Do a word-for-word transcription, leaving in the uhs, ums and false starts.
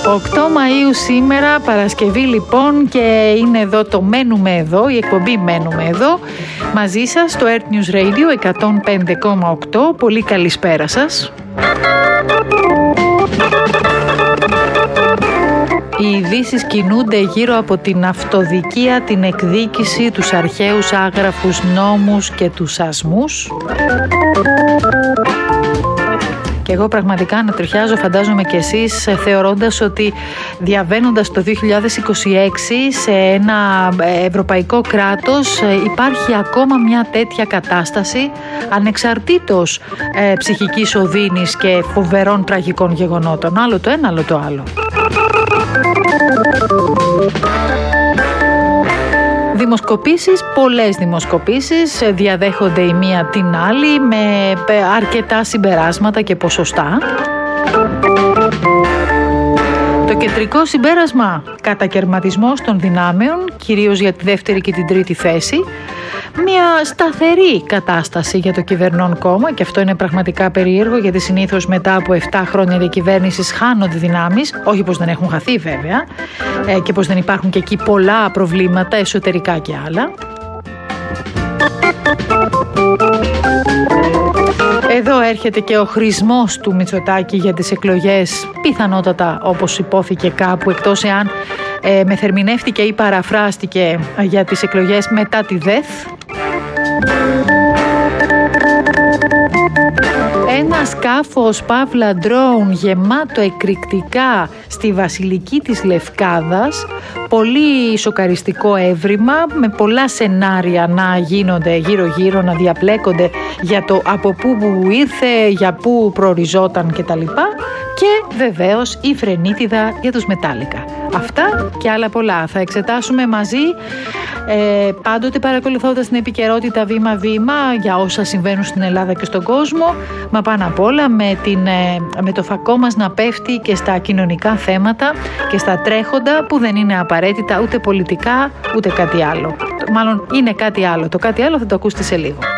οκτώ Μαΐου σήμερα, Παρασκευή λοιπόν, και είναι εδώ το Μένουμε Εδώ, η εκπομπή Μένουμε Εδώ, μαζί σας στο Earth News Radio εκατόν πέντε κόμμα οκτώ. Πολύ καλησπέρα σας. Οι ειδήσεις κινούνται γύρω από την αυτοδικία, την εκδίκηση, τους αρχαίους άγραφους νόμους και τους ασμούς. Και εγώ πραγματικά ανατριχιάζω, φαντάζομαι και εσείς, θεωρώντας ότι διαβαίνοντας το δύο χιλιάδες είκοσι έξι σε ένα ευρωπαϊκό κράτος υπάρχει ακόμα μια τέτοια κατάσταση, ανεξαρτήτως ε, ψυχικής οδύνης και φοβερών τραγικών γεγονότων. Άλλο το ένα, άλλο το άλλο. Δημοσκοπήσεις, πολλές δημοσκοπήσεις διαδέχονται η μία την άλλη με αρκετά συμπεράσματα και ποσοστά. Το κεντρικό συμπέρασμα, κατακερματισμός των δυνάμεων, κυρίως για τη δεύτερη και την τρίτη θέση. Μια σταθερή κατάσταση για το κυβερνών κόμμα, και αυτό είναι πραγματικά περίεργο, γιατί συνήθως μετά από επτά χρόνια διακυβέρνησης χάνονται δυνάμεις, όχι πως δεν έχουν χαθεί βέβαια, και πως δεν υπάρχουν και εκεί πολλά προβλήματα εσωτερικά και άλλα. Εδώ έρχεται και ο χρησμός του Μητσοτάκη για τις εκλογές, πιθανότατα όπως υπόθηκε κάπου, εκτός εάν ε, μεθερμινεύτηκε ή παραφράστηκε για τις εκλογές μετά τη ΔΕΘ. Ένα σκάφος παύλα ντρόουν γεμάτο εκρηκτικά στη βασιλική της Λευκάδας, πολύ σοκαριστικό έβριμα με πολλά σενάρια να γίνονται γύρω γύρω, να διαπλέκονται για το από πού ήρθε, για πού προοριζόταν κτλ. Και βεβαίως η φρενίτιδα για τους Μετάλλικα. Αυτά και άλλα πολλά θα εξετάσουμε μαζί, ε, πάντοτε παρακολουθώντας την επικαιρότητα βήμα-βήμα για όσα συμβαίνουν στην Ελλάδα και στον κόσμο, μα πάνω απ' όλα με, την, ε, με το φακό μας να πέφτει και στα κοινωνικά θέματα και στα τρέχοντα, που δεν είναι απαραίτητα ούτε πολιτικά ούτε κάτι άλλο. Μάλλον είναι κάτι άλλο. Το κάτι άλλο θα το ακούσετε σε λίγο.